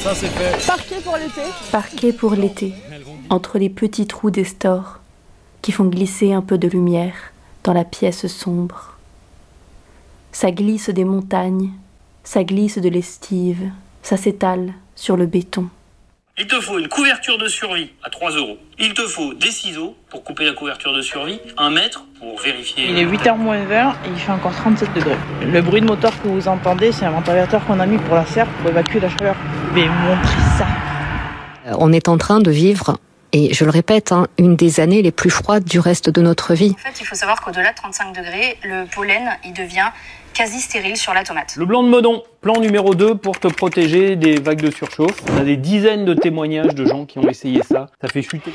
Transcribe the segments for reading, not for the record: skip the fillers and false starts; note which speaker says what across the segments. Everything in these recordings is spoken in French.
Speaker 1: ça c'est fait.
Speaker 2: Parquet pour l'été.
Speaker 3: Parquet pour l'été, entre les petits trous des stores qui font glisser un peu de lumière dans la pièce sombre. Ça glisse des montagnes, ça glisse de l'estive, ça s'étale sur le béton.
Speaker 4: Il te faut une couverture de survie à 3 €. Il te faut des ciseaux pour couper la couverture de survie, 1 mètre pour vérifier...
Speaker 2: Il est 8h moins 20 et il fait encore 37 degrés. Le bruit de moteur que vous entendez, c'est un ventilateur qu'on a mis pour la serre pour évacuer la chaleur. Mais montrez ça.
Speaker 5: On est en train de vivre, et je le répète, une des années les plus froides du reste de notre vie.
Speaker 6: En fait, il faut savoir qu'au-delà de 35 degrés, le pollen, il devient quasi stérile sur la tomate.
Speaker 7: Le blanc de Meudon, plan numéro 2 pour te protéger des vagues de surchauffe. On a des dizaines de témoignages de gens qui ont essayé ça. Ça fait chuter.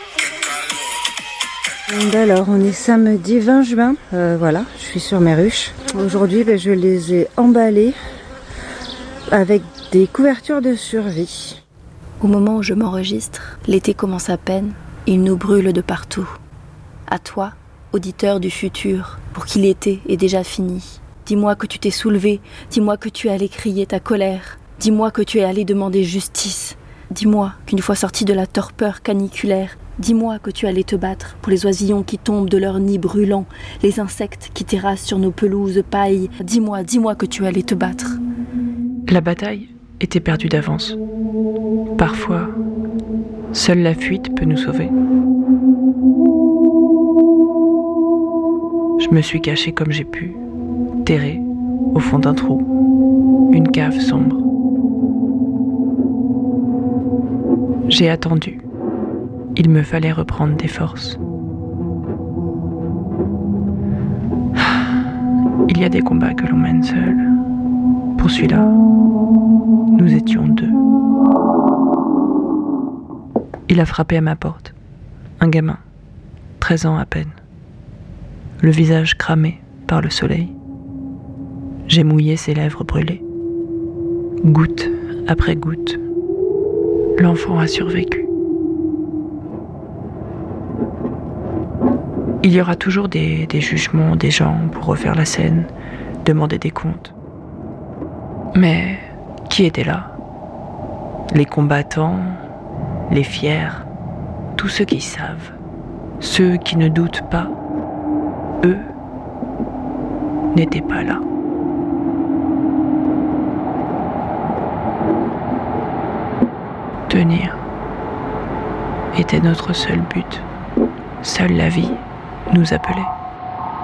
Speaker 8: Alors, on est samedi 20 juin. Voilà, je suis sur mes ruches. Aujourd'hui, je les ai emballées avec des couvertures de survie.
Speaker 3: Au moment où je m'enregistre, l'été commence à peine, il nous brûle de partout. À toi, auditeur du futur, pour qui l'été est déjà fini. Dis-moi que tu t'es soulevé, dis-moi que tu es allé crier ta colère, dis-moi que tu es allé demander justice, dis-moi qu'une fois sorti de la torpeur caniculaire, dis-moi que tu es allé te battre pour les oisillons qui tombent de leurs nids brûlants, les insectes qui terrassent sur nos pelouses paille, dis-moi que tu es allé te battre.
Speaker 9: La bataille était perdue d'avance. Parfois, seule la fuite peut nous sauver. Je me suis cachée comme j'ai pu, terrée au fond d'un trou, une cave sombre. J'ai attendu. Il me fallait reprendre des forces. Il y a des combats que l'on mène seul. Pour celui-là, nous étions 2. Il a frappé à ma porte. Un gamin, 13 ans à peine. Le visage cramé par le soleil. J'ai mouillé ses lèvres brûlées. Goutte après goutte, l'enfant a survécu. Il y aura toujours des jugements, des gens pour refaire la scène, demander des comptes. Mais qui était là? Les combattants, les fiers, tous ceux qui savent, ceux qui ne doutent pas, eux n'étaient pas là. Tenir était notre seul but. Seule la vie nous appelait.